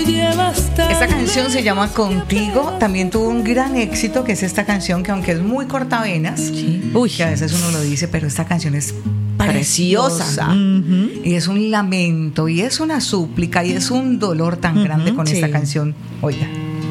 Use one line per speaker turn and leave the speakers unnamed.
Esta canción se llama Contigo. También tuvo un gran éxito, que es esta canción que, aunque es muy cortavenas,
Sí.
que a veces uno lo dice, pero esta canción es
Preciosa.
preciosa. Y es un lamento, y es una súplica, y es un dolor tan grande con
sí.
esta canción. Oiga.